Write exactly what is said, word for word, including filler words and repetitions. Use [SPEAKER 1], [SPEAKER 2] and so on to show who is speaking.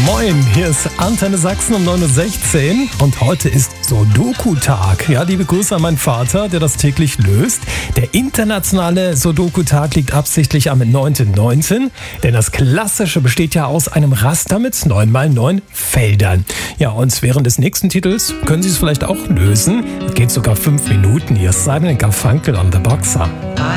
[SPEAKER 1] Moin, hier ist Antenne Sachsen um neun Uhr sechzehn und heute ist Sudoku-Tag. Ja, liebe Grüße an meinen Vater, der das täglich löst. Der internationale Sudoku-Tag liegt absichtlich am neunten neunten, denn das Klassische besteht ja aus einem Raster mit neun mal neun Feldern. Ja, und während des nächsten Titels können Sie es vielleicht auch lösen. Es geht sogar fünf Minuten. Hier ist Simon and Garfunkel on the Boxer.